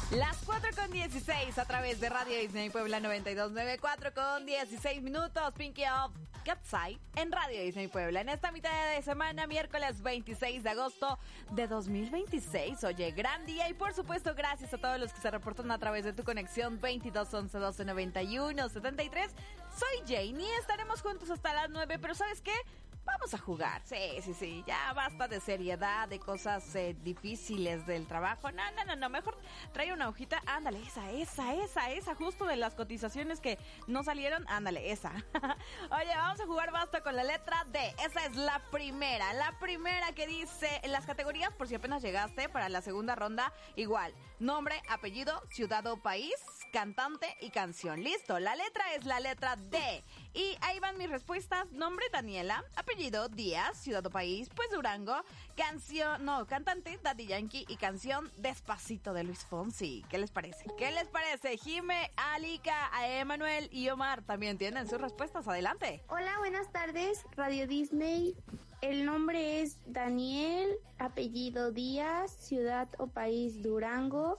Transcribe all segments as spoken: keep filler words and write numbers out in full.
Las cuatro con dieciséis a través de Radio Disney Puebla noventa y dos punto nueve, cuatro con dieciséis minutos, Pinky of Catside en Radio Disney Puebla. En esta mitad de semana, miércoles veintiséis de agosto de dos mil veintiséis. Oye, gran día y por supuesto gracias a todos los que se reportan a través de tu conexión veintidós once doce noventa y uno setenta y tres. Soy Janie, estaremos juntos hasta las nueve, pero ¿sabes qué? Vamos a jugar. Sí, sí, sí. Ya basta de seriedad, de cosas eh, difíciles del trabajo. No, no, no, no. Mejor trae una hojita. Ándale, esa, esa, esa, esa. Justo de las cotizaciones que no salieron. Ándale, esa. Oye, vamos a jugar basta con la letra D. Esa es la primera. La primera que dice en las categorías, por si apenas llegaste para la segunda ronda. Igual. Nombre, apellido, ciudad o país, cantante y canción. Listo. La letra es la letra D. Y ahí van mis respuestas. Nombre, Daniela. Apellido, Díaz. Ciudad o país, pues Durango. Canción, no, cantante, Daddy Yankee. Y canción, Despacito de Luis Fonsi. ¿Qué les parece? ¿Qué les parece? Jime, Alika, a Emanuel y Omar también tienen sus respuestas. Adelante. Hola, buenas tardes, Radio Disney. El nombre es Daniel, apellido Díaz, ciudad o país Durango.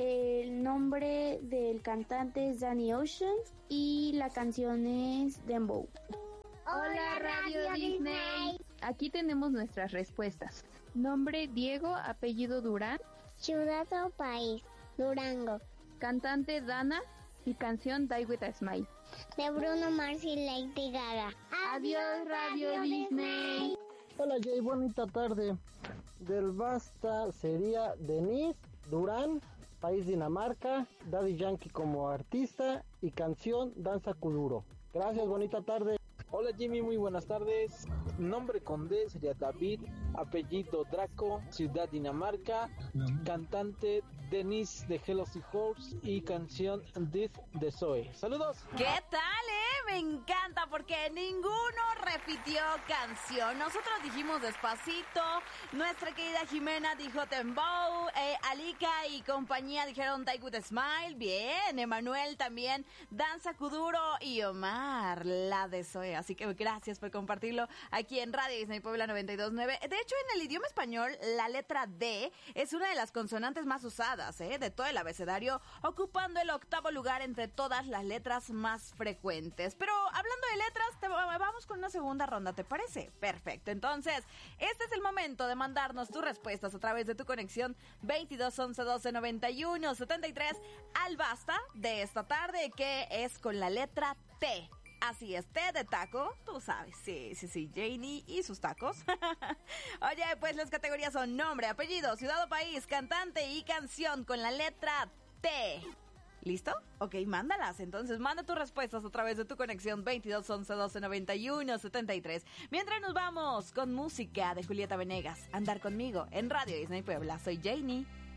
El nombre del cantante es Danny Ocean y la canción es Dembow. Hola, Radio Disney. Aquí tenemos nuestras respuestas. Nombre Diego, apellido Durán. Ciudad o país Durango. Cantante Dana y canción Die With a Smile. De Bruno Mars y Lady Gaga. Adiós, Radio Disney. Hola Jay, bonita tarde. Del basta sería Denise, Durán, país Dinamarca, Daddy Yankee como artista y canción Danza Kuduro. Gracias, bonita tarde. Hola Jimmy, muy buenas tardes. Nombre con D sería David, apellido Draco, ciudad Dinamarca, cantante Denise de Hello Seahorse y canción Death de Zoe. ¡Saludos! ¿Qué tal, eh? Me encanta porque ninguno repitió canción. Nosotros dijimos Despacito, nuestra querida Jimena dijo Dembow, eh, Alika y compañía dijeron Die With a Smile. Bien, Emanuel también, Danza Kuduro y Omar, la de Zoe. Así que gracias por compartirlo aquí en Radio Disney Puebla noventa y dos punto nueve. De hecho, en el idioma español, la letra D es una de las consonantes más usadas, ¿eh? de todo el abecedario, ocupando el octavo lugar entre todas las letras más frecuentes. Pero hablando de letras, te, vamos con una segunda ronda, ¿te parece? Perfecto. Entonces, este es el momento de mandarnos tus respuestas a través de tu conexión veintidós once doce noventa y uno setenta y tres al basta de esta tarde, que es con la letra T. Así es, té de taco, tú sabes, sí, sí, sí, Janie y sus tacos. Oye, pues las categorías son nombre, apellido, ciudad o país, cantante y canción con la letra T. ¿Listo? Ok, mándalas. Entonces, manda tus respuestas a través de tu conexión veintidós once doce noventa y uno setenta y tres. Mientras nos vamos con música de Julieta Venegas. Andar conmigo en Radio Disney Puebla. Soy Janie.